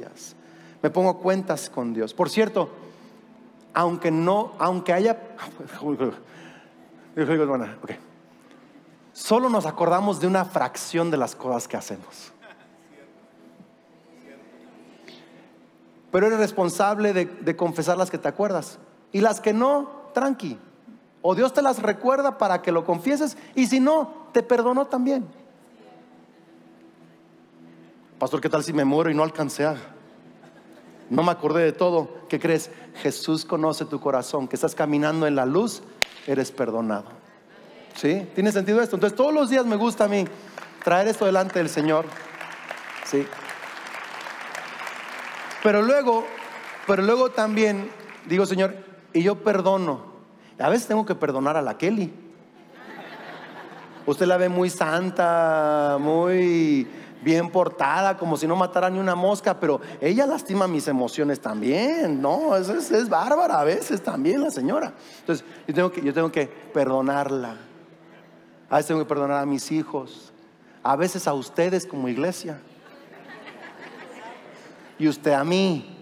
días. Me pongo a cuentas con Dios. Por cierto, aunque haya... Okay. Solo nos acordamos de una fracción de las cosas que hacemos. Pero eres responsable de confesar las que te acuerdas. Y las que no, tranqui. O Dios te las recuerda para que lo confieses. Y si no, te perdonó también. Pastor, ¿qué tal si me muero y no alcancé no me acordé de todo? ¿Qué crees? Jesús conoce tu corazón. Que estás caminando en la luz, eres perdonado. ¿Sí? ¿Tiene sentido esto? Entonces todos los días me gusta a mí traer esto delante del Señor. ¿Sí? Pero luego también digo, Señor, y yo perdono. A veces tengo que perdonar a la Kelly. Usted la ve muy santa, muy bien portada, como si no matara ni una mosca, pero ella lastima mis emociones también. No, es bárbara a veces también la señora. Entonces yo tengo que perdonarla. A veces tengo que perdonar a mis hijos, a veces a ustedes como iglesia, y usted a mí.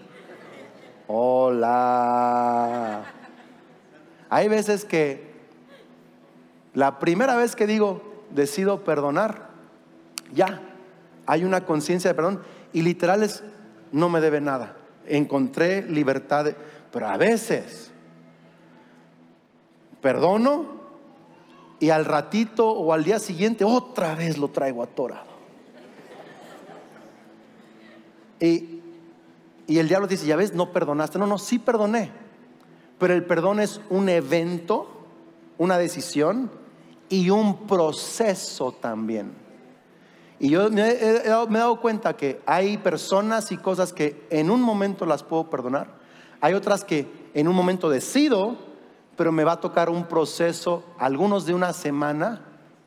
Hola. Hay veces que la primera vez que decido perdonar, ya hay una conciencia de perdón, y literal no me debe nada. Encontré libertad pero a veces perdono y al ratito o al día siguiente otra vez lo traigo atorado. Y el diablo dice, ya ves, no perdonaste. No, sí perdoné, pero el perdón es un evento, una decisión y un proceso también. Y yo me he dado cuenta que hay personas y cosas que en un momento las puedo perdonar. Hay otras que en un momento decido, pero me va a tocar un proceso, algunos de una semana,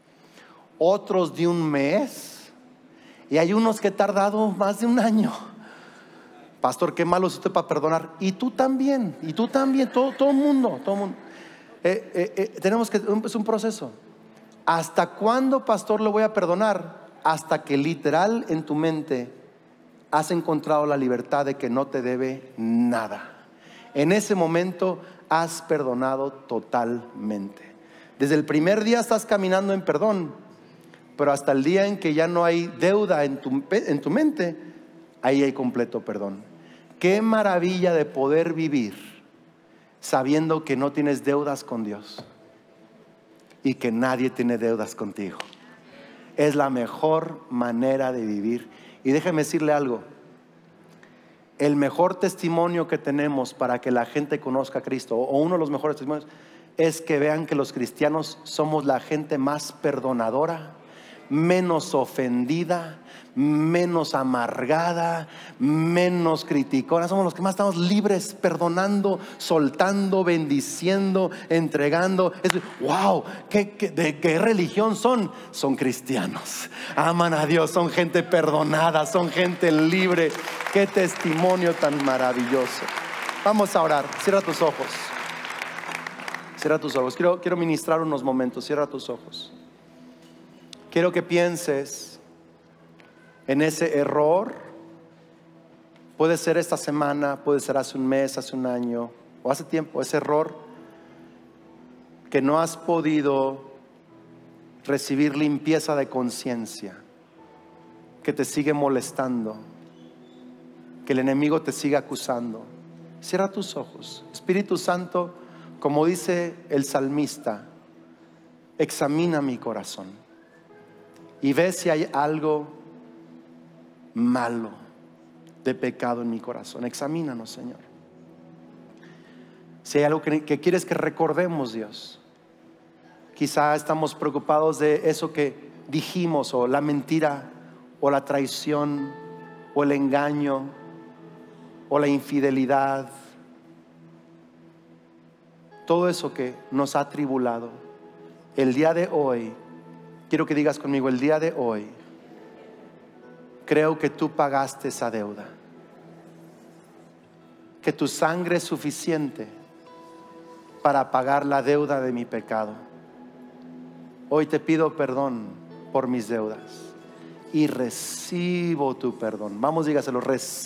otros de un mes, y hay unos que he tardado más de un año. Pastor, qué malo es usted para perdonar. Y tú también, todo el mundo. Tenemos que, es un proceso. ¿Hasta cuándo, pastor, le voy a perdonar? Hasta que literal en tu mente has encontrado la libertad de que no te debe nada. En ese momento has perdonado totalmente. Desde el primer día estás caminando en perdón, pero hasta el día en que ya no hay deuda en tu mente, ahí hay completo perdón. Qué maravilla de poder vivir sabiendo que no tienes deudas con Dios y que nadie tiene deudas contigo. Es la mejor manera de vivir. Y déjeme decirle algo: el mejor testimonio que tenemos para que la gente conozca a Cristo, o uno de los mejores testimonios, es que vean que los cristianos somos la gente más perdonadora, menos ofendida, menos amargada, menos criticona. Somos los que más estamos libres, perdonando, soltando, bendiciendo, entregando. Wow, ¿de qué religión son? Son cristianos, aman a Dios, son gente perdonada, son gente libre. Qué testimonio tan maravilloso. Vamos a orar. Cierra tus ojos. Cierra tus ojos. Quiero ministrar unos momentos. Cierra tus ojos. Quiero que pienses en ese error. Puede ser esta semana, puede ser hace un mes, hace un año o hace tiempo. Ese error que no has podido recibir limpieza de conciencia, que te sigue molestando, que el enemigo te sigue acusando. Cierra tus ojos. Espíritu Santo, como dice el salmista, examina mi corazón y ve si hay algo malo de pecado en mi corazón. Examínanos, Señor. Si hay algo que quieres que recordemos, Dios. Quizá estamos preocupados de eso que dijimos, o la mentira, o la traición, o el engaño, o la infidelidad. Todo eso que nos ha tribulado. El día de hoy, quiero que digas conmigo, el día de hoy, creo que tú pagaste esa deuda, que tu sangre es suficiente para pagar la deuda de mi pecado. Hoy te pido perdón por mis deudas y recibo tu perdón. Vamos, dígaselo,